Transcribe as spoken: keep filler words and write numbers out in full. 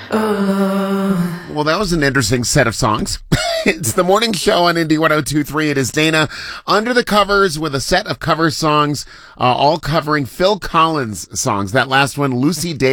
Well, that was an interesting set of songs. It's the morning show on Indie one oh two point three. It is Dana under the covers with a set of cover songs, uh, all covering Phil Collins songs. That last one, Lucy Day.